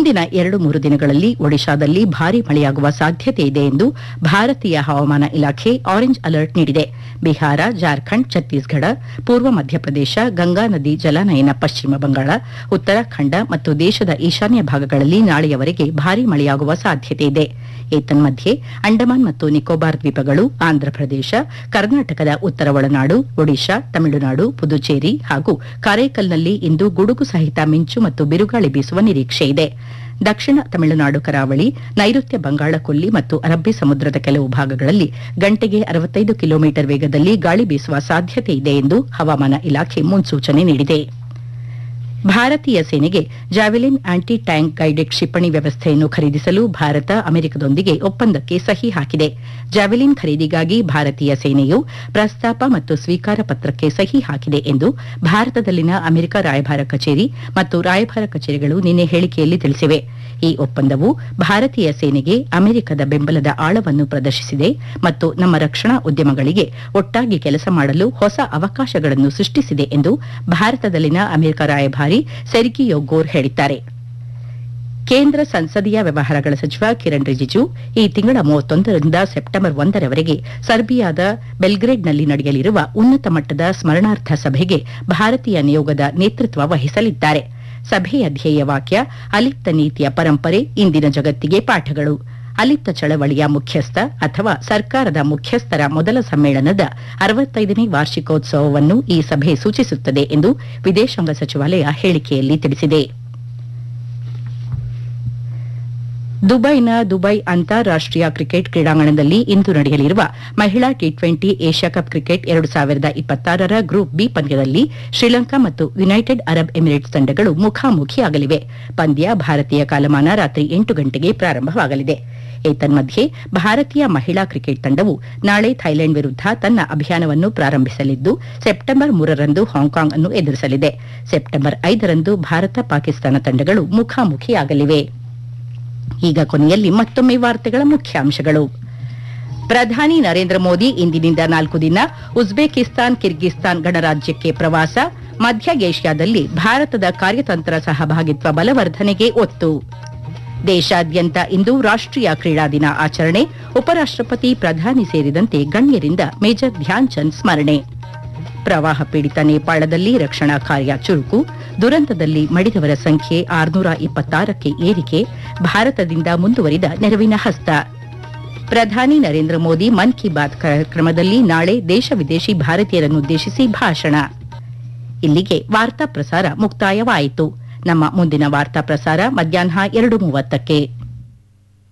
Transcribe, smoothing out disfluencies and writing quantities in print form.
ಮುಂದಿನ 2-3 ದಿನಗಳಲ್ಲಿ ಒಡಿಶಾದಲ್ಲಿ ಭಾರೀ ಮಳೆಯಾಗುವ ಸಾಧ್ಯತೆ ಇದೆ ಎಂದು ಭಾರತೀಯ ಹವಾಮಾನ ಇಲಾಖೆ ಆರೆಂಜ್ ಅಲರ್ಟ್ ನೀಡಿದೆ. ಬಿಹಾರ, ಜಾರ್ಖಂಡ್, ಛತ್ತೀಸ್ಗಢ, ಪೂರ್ವ ಮಧ್ಯಪ್ರದೇಶ, ಗಂಗಾ ನದಿ ಜಲಾನಯನ ಪಶ್ಚಿಮ ಬಂಗಾಳ, ಉತ್ತರಾಖಂಡ ಮತ್ತು ದೇಶದ ಈಶಾನ್ಯ ಭಾಗಗಳಲ್ಲಿ ನಾಳೆಯವರೆಗೆ ಭಾರೀ ಮಳೆಯಾಗುವ ಸಾಧ್ಯತೆ ಇದೆ. ಏತನ್ಮಧ್ಯೆ ಅಂಡಮಾನ್ ಮತ್ತು ನಿಕೋಬಾರ್ ದ್ವೀಪಗಳು, ಆಂಧ್ರಪ್ರದೇಶ, ಕರ್ನಾಟಕದ ಉತ್ತರ ಒಳನಾಡು, ಒಡಿಶಾ, ತಮಿಳುನಾಡು, ಪುದುಚೇರಿ ಹಾಗೂ ಕಾರೈಕಲ್ನಲ್ಲಿ ಇಂದು ಗುಡುಗು ಸಹಿತ ಮಿಂಚು ಮತ್ತು ಬಿರುಗಾಳಿ ಬೀಸುವ ನಿರೀಕ್ಷೆ ಇದೆ. ದಕ್ಷಿಣ ತಮಿಳುನಾಡು ಕರಾವಳಿ, ನೈಋತ್ಯ ಬಂಗಾಳ ಕೊಲ್ಲಿ ಮತ್ತು ಅರಬ್ಬಿ ಸಮುದ್ರದ ಕೆಲವು ಭಾಗಗಳಲ್ಲಿ ಗಂಟೆಗೆ 65 ಕಿಲೋಮೀಟರ್ ವೇಗದಲ್ಲಿ ಗಾಳಿ ಬೀಸುವ ಸಾಧ್ಯತೆ ಇದೆ ಎಂದು ಹವಾಮಾನ ಇಲಾಖೆ ಮುನ್ಸೂಚನೆ ನೀಡಿದೆ. ಭಾರತೀಯ ಸೇನೆಗೆ ಜಾವೆಲಿನ್ ಆಂಟಿ ಟ್ಯಾಂಕ್ ಗೈಡೆಡ್ ಕ್ಷಿಪಣಿ ವ್ಯವಸ್ಥೆಯನ್ನು ಖರೀದಿಸಲು ಭಾರತ ಅಮೆರಿಕದೊಂದಿಗೆ ಒಪ್ಪಂದಕ್ಕೆ ಸಹಿ ಹಾಕಿದೆ. ಜಾವೆಲಿನ್ ಖರೀದಿಗಾಗಿ ಭಾರತೀಯ ಸೇನೆಯು ಪ್ರಸ್ತಾಪ ಮತ್ತು ಸ್ವೀಕಾರ ಪತ್ರಕ್ಕೆ ಸಹಿ ಹಾಕಿದೆ ಎಂದು ಭಾರತದಲ್ಲಿನ ಅಮೆರಿಕ ರಾಯಭಾರ ಕಚೇರಿ ಮತ್ತು ರಾಯಭಾರ ಕಚೇರಿಗಳು ನಿನ್ನೆ ಹೇಳಿಕೆಯಲ್ಲಿ ತಿಳಿಸಿವೆ. ಈ ಒಪ್ಪಂದವು ಭಾರತೀಯ ಸೇನೆಗೆ ಅಮೆರಿಕದ ಬೆಂಬಲದ ಆಳವನ್ನು ಪ್ರದರ್ಶಿಸಿದೆ ಮತ್ತು ನಮ್ಮ ರಕ್ಷಣಾ ಉದ್ಯಮಗಳಿಗೆ ಒಟ್ಟಾಗಿ ಕೆಲಸ ಮಾಡಲು ಹೊಸ ಅವಕಾಶಗಳನ್ನು ಸೃಷ್ಟಿಸಿದೆ ಎಂದು ಭಾರತದಲ್ಲಿನ ಅಮೆರಿಕ ರಾಯಭಾರಿ ಸೆರ್ಗಿಯೋ ಗೋರ್ ಹೇಳಿದ್ದಾರೆ. ಕೇಂದ್ರ ಸಂಸದೀಯ ವ್ಯವಹಾರಗಳ ಸಚಿವ ಕಿರಣ್ ರಿಜಿಜು ಈ ತಿಂಗಳ 31ರಿಂದ ಸೆಪ್ಟೆಂಬರ್ 1ರವರೆಗೆ ಸರ್ಬಿಯಾದ ಬೆಲ್ಗ್ರೇಡ್ನಲ್ಲಿ ನಡೆಯಲಿರುವ ಉನ್ನತ ಮಟ್ಟದ ಸ್ಮರಣಾರ್ಥ ಸಭೆಗೆ ಭಾರತೀಯ ನಿಯೋಗದ ನೇತೃತ್ವ ವಹಿಸಲಿದ್ದಾರೆ. ಸಭೆಯ ಧ್ಯೇಯ ವಾಕ್ಯ ಅಲಿಪ್ತ ನೀತಿಯ ಪರಂಪರೆ, ಇಂದಿನ ಜಗತ್ತಿಗೆ ಪಾಠಗಳು. ಅಲಿಪ್ತ ಚಳವಳಿಯ ಮುಖ್ಯಸ್ಥ ಅಥವಾ ಸರ್ಕಾರದ ಮುಖ್ಯಸ್ಥರ ಮೊದಲ ಸಮ್ಮೇಳನದ 65ನೇ ವಾರ್ಷಿಕೋತ್ಸವವನ್ನು ಈ ಸಭೆ ಸೂಚಿಸುತ್ತದೆ ಎಂದು ವಿದೇಶಾಂಗ ಸಚಿವಾಲಯ ಹೇಳಿಕೆಯಲ್ಲಿ ತಿಳಿಸಿದೆ. ದುಬೈನ ದುಬೈ ಅಂತಾರಾಷ್ಟೀಯ ಕ್ರಿಕೆಟ್ ಕ್ರೀಡಾಂಗಣದಲ್ಲಿ ಇಂದು ನಡೆಯಲಿರುವ ಮಹಿಳಾ T20 Asia cup cricket 2026ರ group B ಪಂದ್ಯದಲ್ಲಿ ಶ್ರೀಲಂಕಾ ಮತ್ತು ಯುನೈಟೆಡ್ ಅರಬ್ ಎಮಿರೇಟ್ಸ್ ತಂಡಗಳು ಮುಖಾಮುಖಿಯಾಗಲಿವೆ. ಪಂದ್ಯ ಭಾರತೀಯ ಕಾಲಮಾನ ರಾತ್ರಿ 8 ಗಂಟೆಗೆ ಪ್ರಾರಂಭವಾಗಲಿದೆ. ಏತನ್ಮಧ್ಯೆ ಭಾರತೀಯ ಮಹಿಳಾ ಕ್ರಿಕೆಟ್ ತಂಡವು ನಾಳೆ ಥೈಲ್ಯಾಂಡ್ ವಿರುದ್ಧ ತನ್ನ ಅಭಿಯಾನವನ್ನು ಪ್ರಾರಂಭಿಸಲಿದ್ದು ಸೆಪ್ಟೆಂಬರ್ 3ರಂದು ಹಾಂಕಾಂಗ್ ಅನ್ನು ಎದುರಿಸಲಿದೆ. ಸೆಪ್ಟೆಂಬರ್ 5ರಂದು ಭಾರತ ಪಾಕಿಸ್ತಾನ ತಂಡಗಳು ಮುಖಾಮುಖಿಯಾಗಲಿವೆ. ಈಗ ಕೊನೆಯಲ್ಲಿ ಮತ್ತೊಮ್ಮೆ ವಾರ್ತೆಗಳ ಮುಖ್ಯಾಂಶಗಳು. ಪ್ರಧಾನಿ ನರೇಂದ್ರ ಮೋದಿ ಇಂದಿನಿಂದ 4 ದಿನ ಉಜ್ಬೇಕಿಸ್ತಾನ್, ಕಿರ್ಗಿಸ್ತಾನ್ ಗಣರಾಜ್ಯಕ್ಕೆ ಪ್ರವಾಸ. ಮಧ್ಯ ಏಷ್ಯಾದಲ್ಲಿ ಭಾರತದ ಕಾರ್ಯತಂತ್ರ ಸಹಭಾಗಿತ್ವ ಬಲವರ್ಧನೆಗೆ ಒತ್ತು. ದೇಶಾದ್ಯಂತ ಇಂದು ರಾಷ್ಟೀಯ ಕ್ರೀಡಾ ದಿನ ಆಚರಣೆ. ಉಪರಾಷ್ಟಪತಿ, ಪ್ರಧಾನಿ ಸೇರಿದಂತೆ ಗಣ್ಯರಿಂದ ಮೇಜರ್ ಧ್ಯಾನ್ ಚಂದ್ ಸ್ಮರಣೆ. ಪ್ರವಾಹ ಪೀಡಿತ ನೇಪಾಳದಲ್ಲಿ ರಕ್ಷಣಾ ಕಾರ್ಯ ಚುರುಕು. ದುರಂತದಲ್ಲಿ ಮಡಿದವರ ಸಂಖ್ಯೆ 626ಕ್ಕೆ ಏರಿಕೆ. ಭಾರತದಿಂದ ಮುಂದುವರಿದ ನೆರವಿನ ಹಸ್ತ. ಪ್ರಧಾನಿ ನರೇಂದ್ರ ಮೋದಿ ಮನ್ ಕಿ ಬಾತ್ ಕಾರ್ಯಕ್ರಮದಲ್ಲಿ ನಾಳೆ ದೇಶ ವಿದೇಶಿ ಭಾರತೀಯರನ್ನುದ್ದೇಶಿಸಿ ಭಾಷಣ. ಇಲ್ಲಿಗೆ ವಾರ್ತಾ ಪ್ರಸಾರ ಮುಕ್ತಾಯವಾಯಿತು. ನಮ್ಮ ಮುಂದಿನ ವಾರ್ತಾ ಪ್ರಸಾರ ಮಧ್ಯಾಹ್ನ 2:30ಕ್ಕೆ.